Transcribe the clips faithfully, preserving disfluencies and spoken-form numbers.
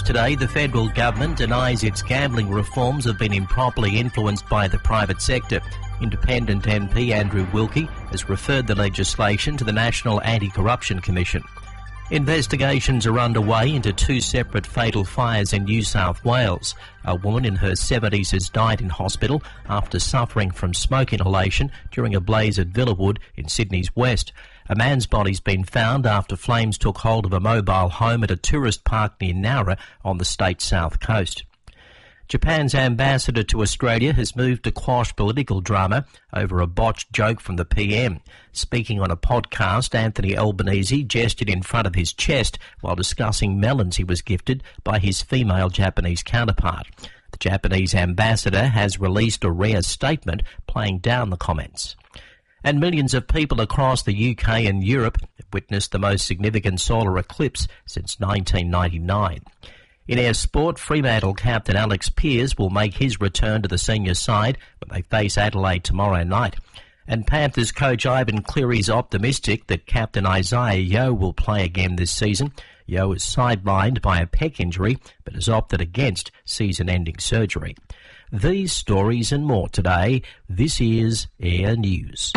news today, the federal government denies its gambling reforms have been improperly influenced by the private sector. Independent M P Andrew Wilkie has referred the legislation to the National Anti-Corruption Commission. Investigations are underway into two separate fatal fires in New South Wales. A woman in her seventies has died in hospital after suffering from smoke inhalation during a blaze at Villawood in Sydney's west. A man's body's been found after flames took hold of a mobile home at a tourist park near Nowra on the state's south coast. Japan's ambassador to Australia has moved to quash political drama over a botched joke from the P M. Speaking on a podcast, Anthony Albanese gestured in front of his chest while discussing melons he was gifted by his female Japanese counterpart. The Japanese ambassador has released a rare statement playing down the comments. And millions of people across the U K and Europe have witnessed the most significant solar eclipse since nineteen ninety-nine. In air sport, Fremantle captain Alex Pearce will make his return to the senior side when they face Adelaide tomorrow night. And Panthers coach Ivan Cleary's optimistic that captain Isaiah Yeo will play again this season. Yeo is sidelined by a pec injury but has opted against season-ending surgery. These stories and more today. This is Air News.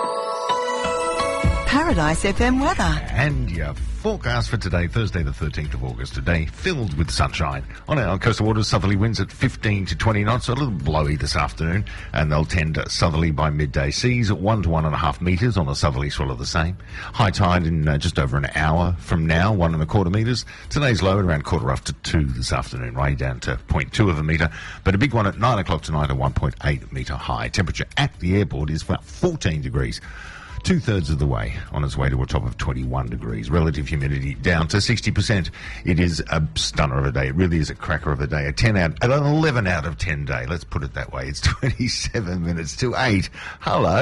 Paradise F M weather. And your forecast for today, Thursday the thirteenth of August. Today, filled with sunshine. On our coastal waters, southerly winds at fifteen to twenty knots, so a little blowy this afternoon, and they'll tend southerly by midday. Seas at one to one and a half metres, on the southerly swell of the same. High tide in uh, just over an hour from now, one and a quarter metres. Today's low at around quarter after two this afternoon, right down to zero point two of a metre. But a big one at nine o'clock tonight, a one point eight metre high. Temperature at the airport is about fourteen degrees. Two-thirds of the way on its way to a top of twenty-one degrees. Relative humidity down to sixty percent. It is a stunner of a day. It really is a cracker of a day. A ten out, an eleven out of ten day. Let's put it that way. It's twenty-seven minutes to eight. Hello.